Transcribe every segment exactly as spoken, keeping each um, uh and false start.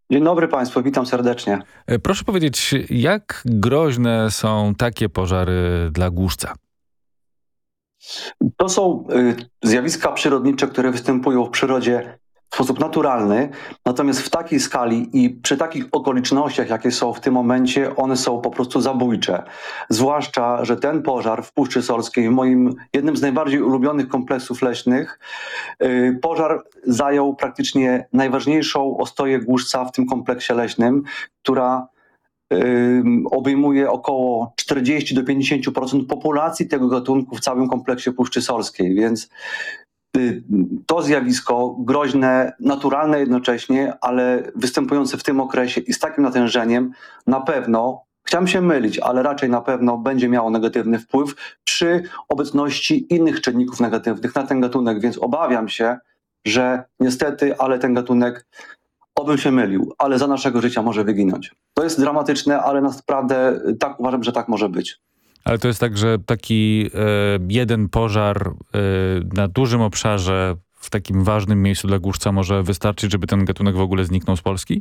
Dzień dobry Państwu, witam serdecznie. E, Proszę powiedzieć, jak groźne są takie pożary dla głuszca? To są y, zjawiska przyrodnicze, które występują w przyrodzie w sposób naturalny, natomiast w takiej skali i przy takich okolicznościach, jakie są w tym momencie, one są po prostu zabójcze. Zwłaszcza, że ten pożar w Puszczy Solskiej, w moim jednym z najbardziej ulubionych kompleksów leśnych, y, pożar zajął praktycznie najważniejszą ostoję głuszca w tym kompleksie leśnym, która ym, obejmuje około czterdzieści do pięćdziesięciu procent populacji tego gatunku w całym kompleksie Puszczy Solskiej, więc y, to zjawisko groźne, naturalne jednocześnie, ale występujące w tym okresie i z takim natężeniem na pewno, chciałem się mylić, ale raczej na pewno będzie miało negatywny wpływ przy obecności innych czynników negatywnych na ten gatunek, więc obawiam się, że niestety, ale ten gatunek, obym się mylił, ale za naszego życia może wyginąć. To jest dramatyczne, ale naprawdę tak uważam, że tak może być. Ale to jest tak, że taki e, jeden pożar e, na dużym obszarze, w takim ważnym miejscu dla głuszca może wystarczyć, żeby ten gatunek w ogóle zniknął z Polski?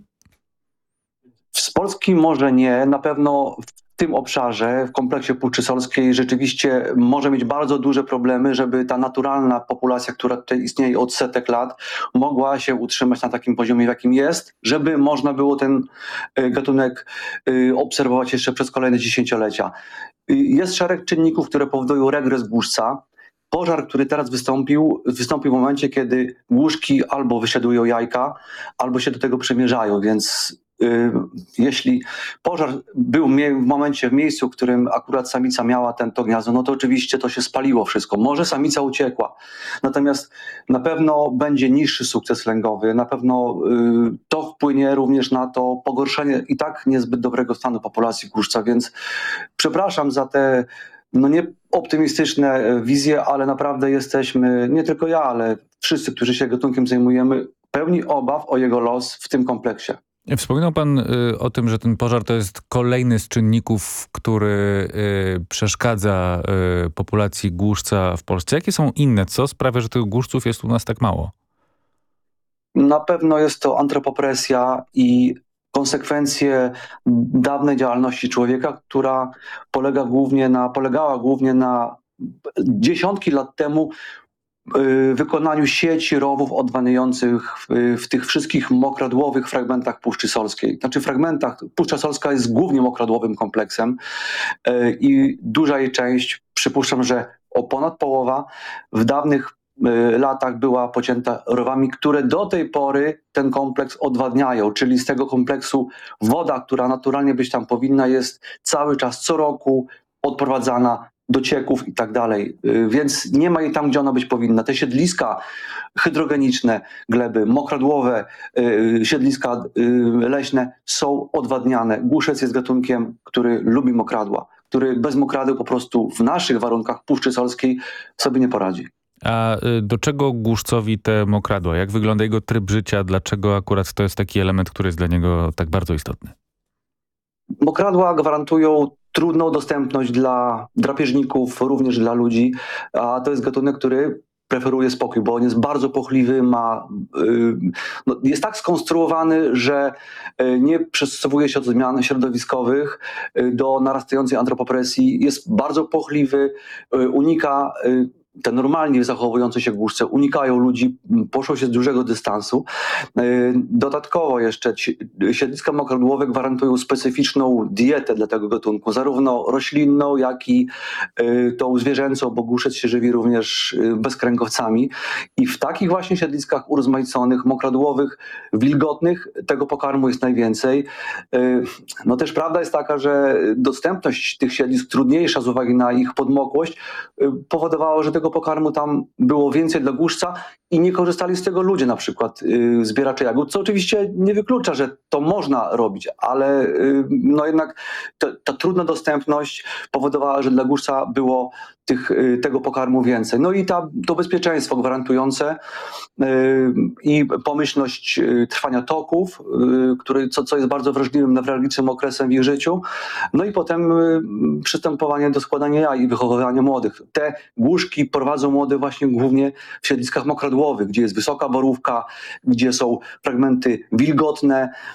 Z Polski może nie, na pewno w tym obszarze, w kompleksie Puszczy Solskiej rzeczywiście może mieć bardzo duże problemy, żeby ta naturalna populacja, która tutaj istnieje od setek lat, mogła się utrzymać na takim poziomie, w jakim jest, żeby można było ten y, gatunek y, obserwować jeszcze przez kolejne dziesięciolecia. Y, Jest szereg czynników, które powodują regres głuszca. Pożar, który teraz wystąpił, wystąpił w momencie, kiedy głuszki albo wysiadują jajka, albo się do tego przymierzają, więc y, jeśli pożar był mie- w momencie, w miejscu, w którym akurat samica miała ten, to gniazdo, no to oczywiście to się spaliło wszystko. Może samica uciekła. Natomiast na pewno będzie niższy sukces lęgowy, na pewno y, to wpłynie również na to pogorszenie i tak niezbyt dobrego stanu populacji głuszca, więc przepraszam za te no nie optymistyczne e, wizje, ale naprawdę jesteśmy, nie tylko ja, ale wszyscy, którzy się gatunkiem zajmujemy, pełni obaw o jego los w tym kompleksie. Wspominał pan y, o tym, że ten pożar to jest kolejny z czynników, który y, przeszkadza y, populacji głuszca w Polsce. Jakie są inne? Co sprawia, że tych głuszców jest u nas tak mało? Na pewno jest to antropopresja i konsekwencje dawnej działalności człowieka, która polega głównie na, polegała głównie na dziesiątki lat temu y, wykonaniu sieci rowów odwadniających w, w tych wszystkich mokradłowych fragmentach Puszczy Solskiej. Znaczy fragmentach, Puszcza Solska jest głównie mokradłowym kompleksem y, i duża jej część, przypuszczam, że o ponad połowa w dawnych y, latach była pocięta rowami, które do tej pory ten kompleks odwadniają, czyli z tego kompleksu woda, która naturalnie być tam powinna, jest cały czas co roku odprowadzana do cieków i tak dalej. Y, Więc nie ma jej tam, gdzie ona być powinna. Te siedliska hydrogeniczne, gleby, mokradłowe, y, siedliska y, leśne są odwadniane. Głuszec jest gatunkiem, który lubi mokradła, który bez mokradeł po prostu w naszych warunkach Puszczy Solskiej sobie nie poradzi. A y, do czego głuszcowi te mokradła? Jak wygląda jego tryb życia? Dlaczego akurat to jest taki element, który jest dla niego tak bardzo istotny? Mokradła gwarantują trudną dostępność dla drapieżników, również dla ludzi, a to jest gatunek, który preferuje spokój, bo on jest bardzo pochliwy, ma, y, no, jest tak skonstruowany, że y, nie przystosowuje się do zmian środowiskowych, y, do narastającej antropopresji, jest bardzo pochliwy, y, unika y, te normalnie zachowujące się głuszce unikają ludzi, m, poszło się z dużego dystansu. Y, Dodatkowo jeszcze ci- siedliska mokradłowe gwarantują specyficzną dietę dla tego gatunku, zarówno roślinną, jak i y, tą zwierzęcą, bo głuszec się żywi również y, bezkręgowcami. I w takich właśnie siedliskach urozmaiconych, mokradłowych, wilgotnych tego pokarmu jest najwięcej. Y, No też prawda jest taka, że dostępność tych siedlisk trudniejsza z uwagi na ich podmokłość y, powodowała, że tego pokarmu tam było więcej dla głuszca i nie korzystali z tego ludzie, na przykład y, zbieracze jagód, co oczywiście nie wyklucza, że to można robić, ale y, no jednak ta, ta trudna dostępność powodowała, że dla górca było tych, y, tego pokarmu więcej. No i ta, to bezpieczeństwo gwarantujące y, i pomyślność y, trwania toków, y, który, co, co jest bardzo wrażliwym, newralgicznym okresem w ich życiu. No i potem y, przystępowanie do składania jaj i wychowywania młodych. Te głuszki prowadzą młode właśnie głównie w siedliskach mokradłowych, gdzie jest wysoka borówka, gdzie są fragmenty wilgotne,